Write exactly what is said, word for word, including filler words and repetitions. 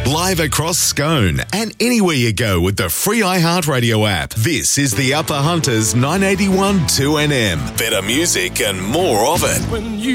Live across Scone and anywhere you go with the free iHeartRadio app. This is the Upper Hunters nine eighty-one two N M. Better music and more of it. When you